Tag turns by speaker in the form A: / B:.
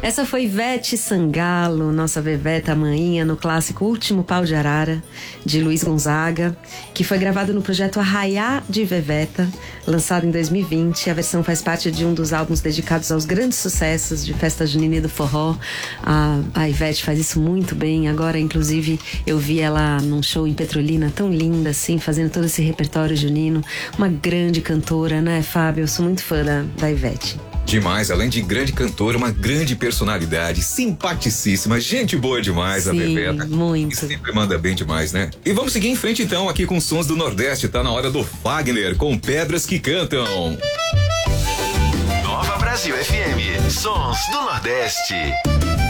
A: Essa foi Ivete Sangalo, nossa Veveta Maninha, no clássico Último Pau de Arara, de Luiz Gonzaga, que foi gravado no projeto Arraiá de Veveta, lançado em 2020. A versão faz parte de um dos álbuns dedicados aos grandes sucessos de festa junina e do forró. A Ivete faz isso muito bem. Agora, inclusive, eu vi ela num show em Petrolina, tão linda assim, fazendo todo esse repertório junino. Uma grande cantora, né, Fábio? Eu sou muito fã da Ivete.
B: Demais, além de grande cantora, uma grande personalidade, simpaticíssima, gente boa demais. Sim, a Veveta.
A: Muito.
B: E sempre manda bem demais, né? E vamos seguir em frente então aqui com Sons do Nordeste. Tá na hora do Fagner com Pedras que Cantam.
C: Nova Brasil FM, Sons do Nordeste.